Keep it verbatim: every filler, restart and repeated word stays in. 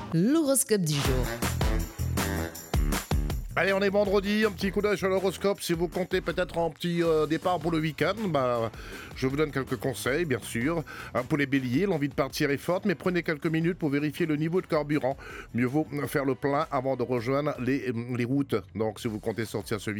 L'horoscope du jour. Allez, on est vendredi, un petit coup d'œil sur l'horoscope. Si vous comptez peut-être un petit euh, départ pour le week-end, bah, je vous donne quelques conseils, bien sûr. Hein, pour les béliers, l'envie de partir est forte, mais prenez quelques minutes pour vérifier le niveau de carburant. Mieux vaut faire le plein avant de rejoindre les, les routes. Donc, si vous comptez sortir ce